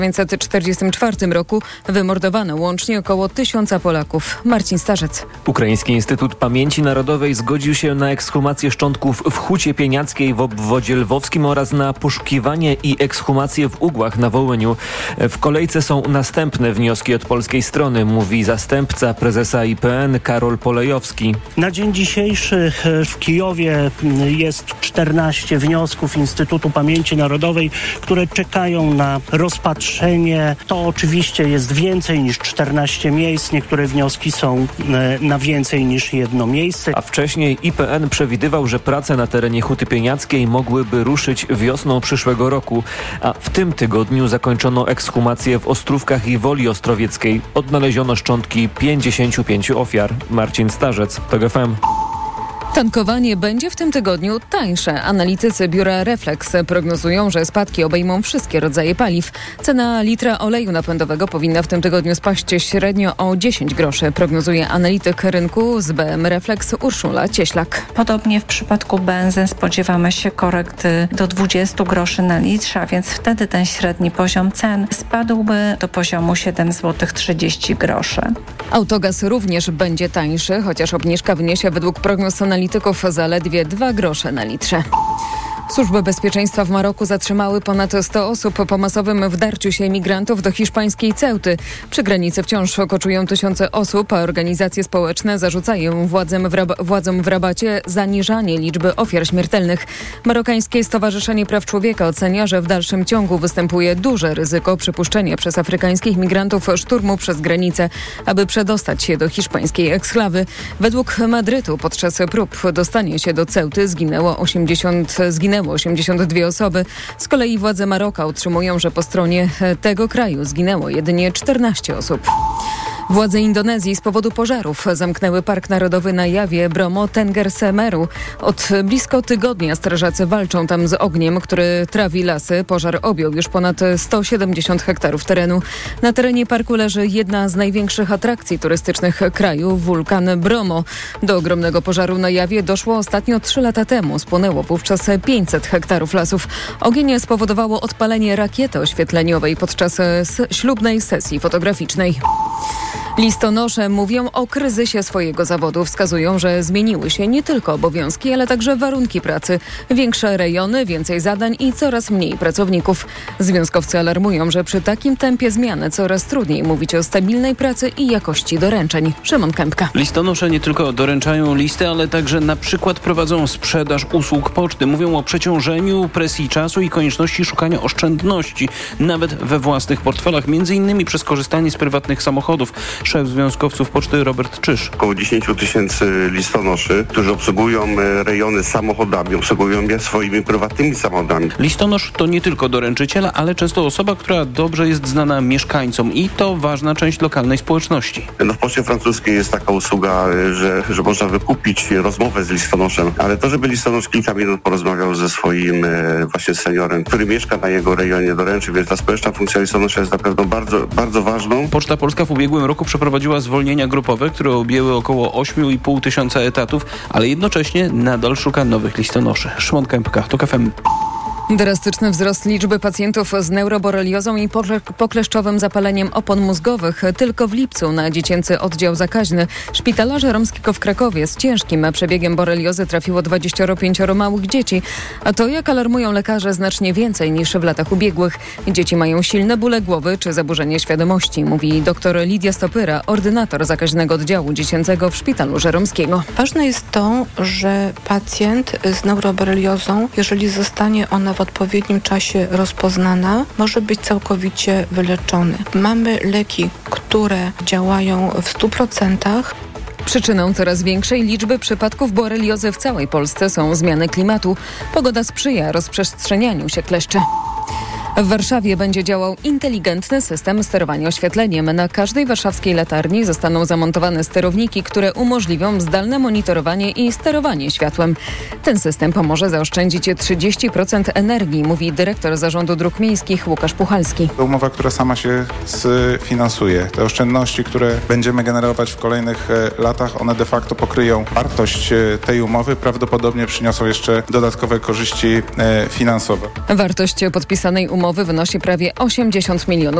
1944 roku wymordowano łącznie około 1000 Polaków. Marcin Starzec. Ukraiński Instytut Pamięci Narodowej zgodził się na ekshumację szczątków w Hucie Pieniackiej w obwodzie lwowskim oraz na poszukiwanie i ekshumację w Ugłach na Wołyniu. W kolejce są następne wnioski od polskiej strony, mówi zastępca prezesa IPN Karol Polejowski. Na dzień dzisiejszy w Kijowie jest 14 wniosków Instytutu Pamięci Narodowej, które czekają na rozpatrzenie. To oczywiście jest więcej niż 14 miejsc. Niektóre wnioski są na więcej niż jedno miejsce. A wcześniej IPN przewidywał, że prace na terenie Huty Pieniackiej mogłyby ruszyć wiosną przyszłego roku. A w tym tygodniu zakończono ekshumację w Ostrówkach i Woli Ostrowieckiej. Odnaleziono szczątki 55 ofiar. Marcin Starzec, TOG FM. Tankowanie będzie w tym tygodniu tańsze. Analitycy biura Reflex prognozują, że spadki obejmą wszystkie rodzaje paliw. Cena litra oleju napędowego powinna w tym tygodniu spaść średnio o 10 groszy, prognozuje analityk rynku z BM Reflex Urszula Cieślak. Podobnie w przypadku benzyn spodziewamy się korekty do 20 groszy na litrze, a więc wtedy ten średni poziom cen spadłby do poziomu 7,30 zł. Autogaz również będzie tańszy, chociaż obniżka wyniesie według prognoz analityków zaledwie 2 grosze na litrze. Służby bezpieczeństwa w Maroku zatrzymały ponad 100 osób po masowym wdarciu się emigrantów do hiszpańskiej Ceuty. Przy granicy wciąż koczują tysiące osób, a organizacje społeczne zarzucają władzom w Rabacie zaniżanie liczby ofiar śmiertelnych. Marokańskie Stowarzyszenie Praw Człowieka ocenia, że w dalszym ciągu występuje duże ryzyko przypuszczenia przez afrykańskich migrantów szturmu przez granicę, aby przedostać się do hiszpańskiej eksklawy. Według Madrytu podczas prób dostania się do Ceuty zginęło 82 osoby. Z kolei władze Maroka utrzymują, że po stronie tego kraju zginęło jedynie 14 osób. Władze Indonezji z powodu pożarów zamknęły Park Narodowy na Jawie Bromo Tengger Semeru. Od blisko tygodnia strażacy walczą tam z ogniem, który trawi lasy. Pożar objął już ponad 170 hektarów terenu. Na terenie parku leży jedna z największych atrakcji turystycznych kraju, wulkan Bromo. Do ogromnego pożaru na Jawie doszło ostatnio 3 lata temu. Spłonęło wówczas 500 hektarów lasów. Ogień spowodowało odpalenie rakiety oświetleniowej podczas ślubnej sesji fotograficznej. Listonosze mówią o kryzysie swojego zawodu. Wskazują, że zmieniły się nie tylko obowiązki, ale także warunki pracy. Większe rejony, więcej zadań i coraz mniej pracowników. Związkowcy alarmują, że przy takim tempie zmiany coraz trudniej mówić o stabilnej pracy i jakości doręczeń. Szymon Kępka. Listonosze nie tylko doręczają listy, ale także na przykład prowadzą sprzedaż usług poczty. Mówią o przeciążeniu, presji czasu i konieczności szukania oszczędności, nawet we własnych portfelach, między innymi przez korzystanie z prywatnych samochodów. Szef związkowców poczty Robert Czyż. Około 10 000 listonoszy, którzy obsługują rejony samochodami, obsługują je swoimi prywatnymi samochodami. Listonosz to nie tylko doręczyciel, ale często osoba, która dobrze jest znana mieszkańcom i to ważna część lokalnej społeczności. No w poczcie francuskiej jest taka usługa, że można wykupić rozmowę z listonoszem, ale to, żeby listonosz kilka minut porozmawiał ze swoim właśnie seniorem, który mieszka na jego rejonie, doręczy, więc ta społeczna funkcja listonosza jest na pewno bardzo, bardzo ważną. Poczta Polska w ubiegłym roku przeprowadziła zwolnienia grupowe, które objęły około 8,5 tysiąca etatów, ale jednocześnie nadal szuka nowych listonoszy. Szymon Kępka, TOG FM. Drastyczny wzrost liczby pacjentów z neuroboreliozą i pokleszczowym zapaleniem opon mózgowych. Tylko w lipcu na dziecięcy oddział zakaźny Szpitala Żeromskiego w Krakowie z ciężkim przebiegiem boreliozy trafiło 25 małych dzieci. A to, jak alarmują lekarze, znacznie więcej niż w latach ubiegłych. Dzieci mają silne bóle głowy czy zaburzenie świadomości, mówi dr Lidia Stopyra, ordynator zakaźnego oddziału dziecięcego w Szpitalu Żeromskiego. Ważne jest to, że pacjent z neuroboreliozą, jeżeli zostanie ona w odpowiednim czasie rozpoznana, może być całkowicie wyleczony. Mamy leki, które działają w 100%. Przyczyną coraz większej liczby przypadków boreliozy w całej Polsce są zmiany klimatu. Pogoda sprzyja rozprzestrzenianiu się kleszczy. W Warszawie będzie działał inteligentny system sterowania oświetleniem. Na każdej warszawskiej latarni zostaną zamontowane sterowniki, które umożliwią zdalne monitorowanie i sterowanie światłem. Ten system pomoże zaoszczędzić 30% energii, mówi dyrektor Zarządu Dróg Miejskich Łukasz Puchalski. To umowa, która sama się sfinansuje. Te oszczędności, które będziemy generować w kolejnych latach, one de facto pokryją wartość tej umowy, prawdopodobnie przyniosą jeszcze dodatkowe korzyści finansowe. Wartość podpisanej umowy umowy wynosi prawie 80 milionów